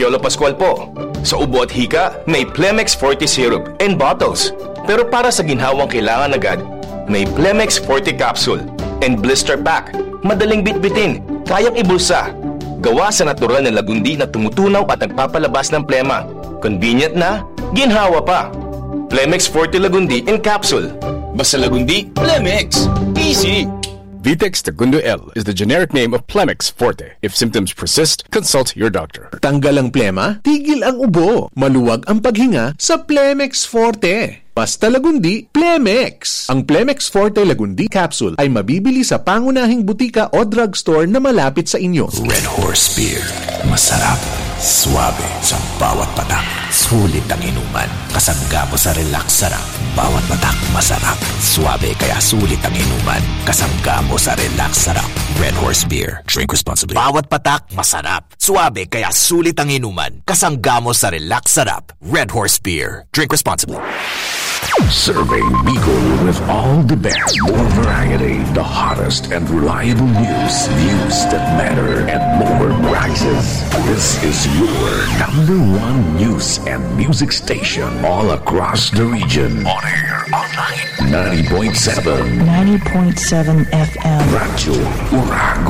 Piolo Pascual po. Sa ubo at hika, may Plemex Forte Syrup and bottles. Pero para sa ginhawang kailangan agad, may Plemex Forte Capsule and Blister Pack. Madaling bitbitin, kayang ibulsa. Gawa sa natural na lagundi na tumutunaw at nagpapalabas ng plema. Convenient na, ginhawa pa. Plemex Forte Lagundi in Capsule. Basta lagundi, Plemex. Easy! Vitex Segundo L is the generic name of Plemex Forte. If symptoms persist, consult your doctor. Tanggal ang plema, tigil ang ubo. Maluwag ang paghinga sa Plemex Forte. Basta lagundi, Plemex. Ang Plemex Forte Lagundi Capsule ay mabibili sa pangunahing butika o drugstore na malapit sa inyo. Red Horse Beer. Masarap, suabe sa bawat patak. Sulit ang inuman. Kasangga mo sa relax sarap. Bawat patak masarap. Suabe kaya sulit ang inuman. Kasangga mo sa relax sarap. Red Horse Beer. Drink responsibly. Bawat patak masarap. Suabe kaya sulit ang inuman. Kasangga mo sa relax sarap. Red Horse Beer. Drink responsibly. Serving Bicol with all the best, more variety, the hottest and reliable news that matter, and more prizes. This is your #1 news and music station all across the region. On air, online, 90.7 FM. Radyo Urago.